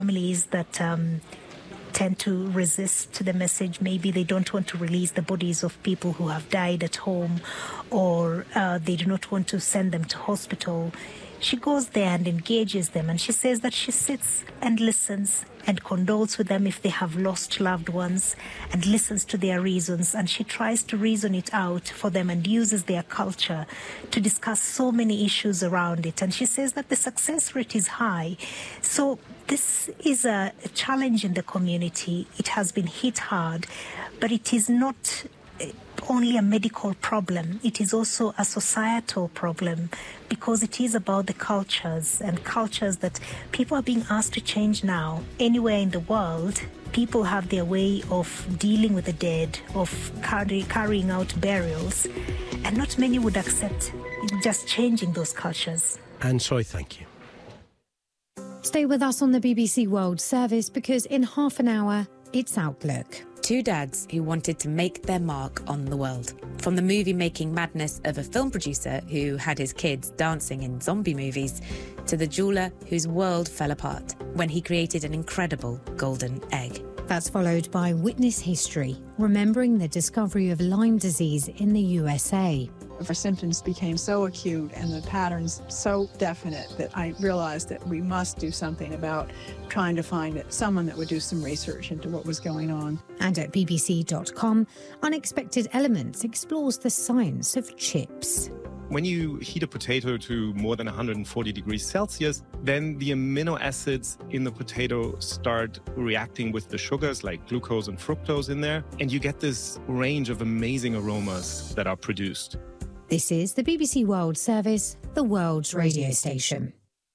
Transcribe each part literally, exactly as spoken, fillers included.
families that um, tend to resist the message. Maybe they don't want to release the bodies of people who have died at home, or uh, they do not want to send them to hospital. She goes there and engages them, and she says that she sits and listens and condoles with them if they have lost loved ones, and listens to their reasons, and she tries to reason it out for them and uses their culture to discuss so many issues around it. And she says that the success rate is high. So this is a, a challenge in the community. It has been hit hard, but it is not only a medical problem. It is also a societal problem, because it is about the cultures and cultures that people are being asked to change now. Anywhere in the world, people have their way of dealing with the dead, of carry, carrying out burials, and not many would accept just changing those cultures. And so I thank you. Stay with us on the B B C World Service, because in half an hour, it's Outlook. Two dads who wanted to make their mark on the world. From the movie-making madness of a film producer who had his kids dancing in zombie movies, to the jeweller whose world fell apart when he created an incredible golden egg. That's followed by Witness History, remembering the discovery of Lyme disease in the U S A. Our symptoms became so acute and the patterns so definite that I realized that we must do something about trying to find someone that would do some research into what was going on. And at B B C dot com, Unexpected Elements explores the science of chips. When you heat a potato to more than one hundred forty degrees Celsius, then the amino acids in the potato start reacting with the sugars like glucose and fructose in there, and you get this range of amazing aromas that are produced. This is the B B C World Service, the world's radio station.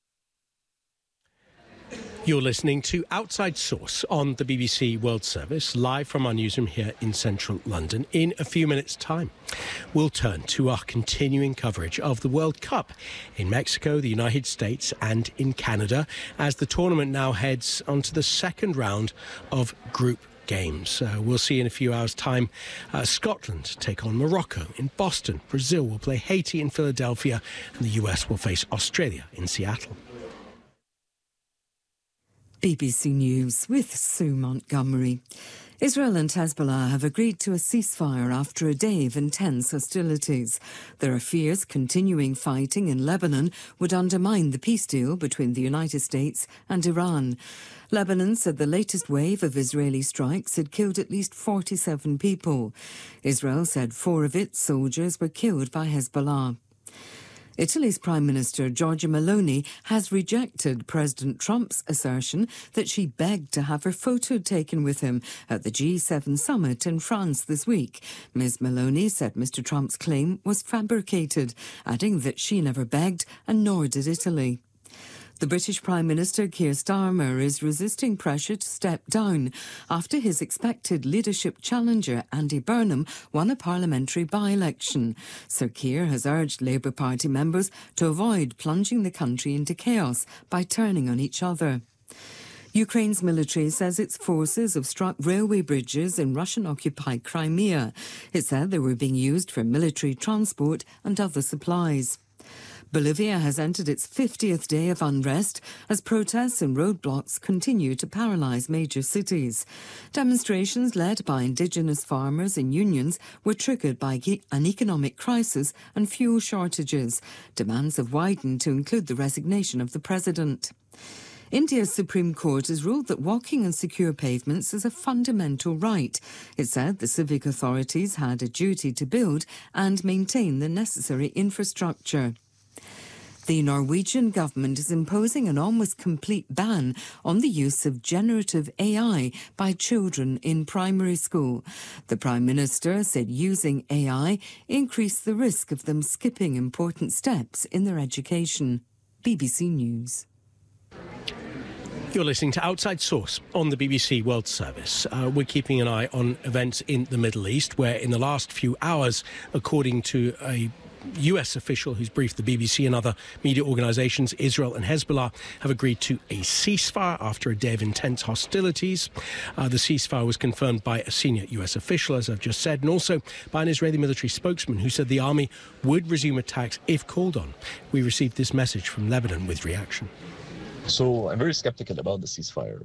You're listening to Outside Source on the B B C World Service, live from our newsroom here in central London. In a few minutes' time, we'll turn to our continuing coverage of the World Cup in Mexico, the United States and in Canada, as the tournament now heads onto the second round of group games. Uh, we'll see in a few hours' time uh, Scotland take on Morocco in Boston. Brazil will play Haiti in Philadelphia, and the U S will face Australia in Seattle. B B C News with Sue Montgomery. Israel and Hezbollah have agreed to a ceasefire after a day of intense hostilities. There are fears continuing fighting in Lebanon would undermine the peace deal between the United States and Iran. Lebanon said the latest wave of Israeli strikes had killed at least forty-seven people. Israel said four of its soldiers were killed by Hezbollah. Italy's Prime Minister Giorgia Meloni has rejected President Trump's assertion that she begged to have her photo taken with him at the G seven summit in France this week. Miz Meloni said Mister Trump's claim was fabricated, adding that she never begged and nor did Italy. The British Prime Minister Keir Starmer is resisting pressure to step down after his expected leadership challenger Andy Burnham won a parliamentary by-election. Sir Keir has urged Labour Party members to avoid plunging the country into chaos by turning on each other. Ukraine's military says its forces have struck railway bridges in Russian-occupied Crimea. It said they were being used for military transport and other supplies. Bolivia has entered its fiftieth day of unrest as protests and roadblocks continue to paralyse major cities. Demonstrations led by indigenous farmers and unions were triggered by an economic crisis and fuel shortages. Demands have widened to include the resignation of the president. India's Supreme Court has ruled that walking on secure pavements is a fundamental right. It said the civic authorities had a duty to build and maintain the necessary infrastructure. The Norwegian government is imposing an almost complete ban on the use of generative A I by children in primary school. The Prime Minister said using A I increased the risk of them skipping important steps in their education. B B C News. You're listening to Outside Source on the B B C World Service. Uh, we're keeping an eye on events in the Middle East, where in the last few hours, according to a U S official who's briefed the B B C and other media organisations, Israel and Hezbollah have agreed to a ceasefire after a day of intense hostilities. Uh, the ceasefire was confirmed by a senior U S official, as I've just said, and also by an Israeli military spokesman who said the army would resume attacks if called on. We received this message from Lebanon with reaction. So I'm very skeptical about the ceasefire.